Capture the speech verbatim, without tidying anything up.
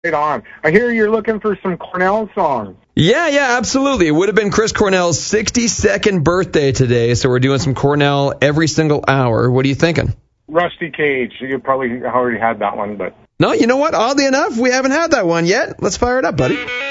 Right on. I hear you're looking for some Cornell songs. Yeah, yeah, absolutely. It would have been Chris Cornell's sixty-second birthday today, so we're doing some Cornell every single hour. What are you thinking? Rusty Cage. You probably already had that one, but... No, you know what? Oddly enough, we haven't had that one yet. Let's fire it up, buddy.